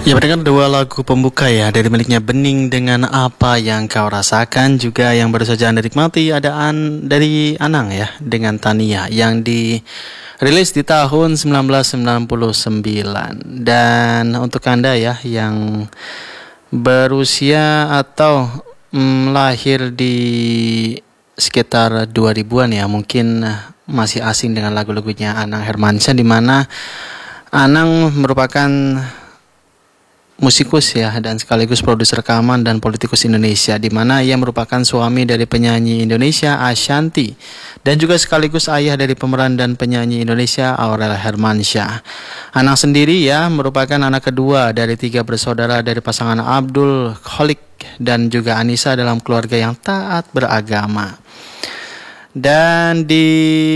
Ya, mendengar dua lagu pembuka ya dari miliknya Bening dengan Apa Yang Kau Rasakan, juga yang baru saja Anda nikmati ada dari Anang ya dengan Tania yang dirilis di tahun 1999. Dan untuk Anda ya yang berusia atau lahir di sekitar 2000-an ya, mungkin masih asing dengan lagu-lagunya Anang Hermansyah, di mana Anang merupakan musikus ya dan sekaligus produser rekaman dan politikus Indonesia, di mana ia merupakan suami dari penyanyi Indonesia Ashanty dan juga sekaligus ayah dari pemeran dan penyanyi Indonesia Aurel Hermansyah. Anang sendiri ya merupakan anak kedua dari 3 bersaudara dari pasangan Abdul Khalik dan juga Anissa dalam keluarga yang taat beragama. Dan di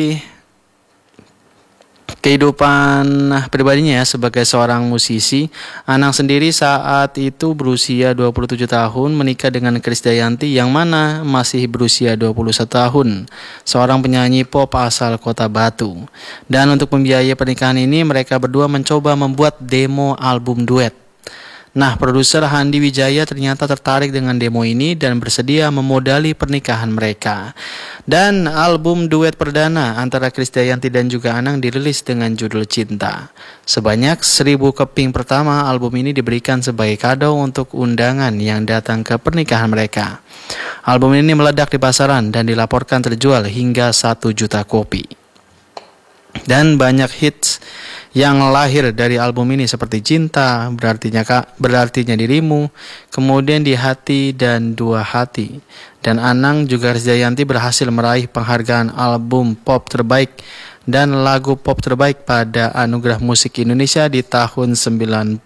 kehidupan pribadinya ya, sebagai seorang musisi, Anang sendiri saat itu berusia 27 tahun menikah dengan Krisdayanti yang mana masih berusia 21 tahun, seorang penyanyi pop asal Kota Batu. Dan untuk membiayai pernikahan ini, mereka berdua mencoba membuat demo album duet. Nah, produser Handi Wijaya ternyata tertarik dengan demo ini dan bersedia memodali pernikahan mereka. Dan album duet perdana antara Krisdayanti dan juga Anang dirilis dengan judul Cinta. Sebanyak 1000 keping pertama album ini diberikan sebagai kado untuk undangan yang datang ke pernikahan mereka. Album ini meledak di pasaran dan dilaporkan terjual hingga 1 juta kopi. Dan banyak hits yang lahir dari album ini seperti Cinta, berartinya dirimu, kemudian Di Hati dan Dua Hati. Dan Anang juga Krisdayanti berhasil meraih penghargaan album pop terbaik dan lagu pop terbaik pada Anugerah Musik Indonesia di tahun 97.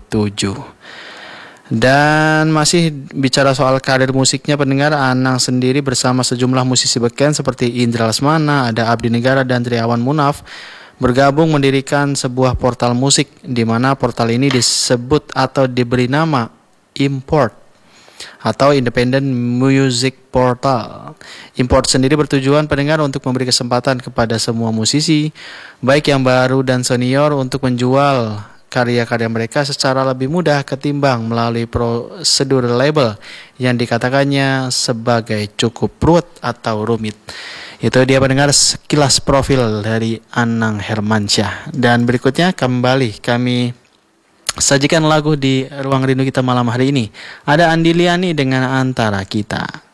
Dan masih bicara soal karir musiknya pendengar, Anang sendiri bersama sejumlah musisi beken seperti Indra Lesmana, ada Abdi Negara dan Triawan Munaf bergabung mendirikan sebuah portal musik, di mana portal ini disebut atau diberi nama Import atau Independent Music Portal. Import sendiri bertujuan pendengar untuk memberi kesempatan kepada semua musisi, baik yang baru dan senior, untuk menjual karya-karya mereka secara lebih mudah ketimbang melalui prosedur label yang dikatakannya sebagai cukup ruwet atau rumit. Itu dia pendengar sekilas profil dari Anang Hermansyah. Dan berikutnya kembali kami sajikan lagu di Ruang Rindu kita malam hari ini. Ada Andi Liani dengan Antara Kita.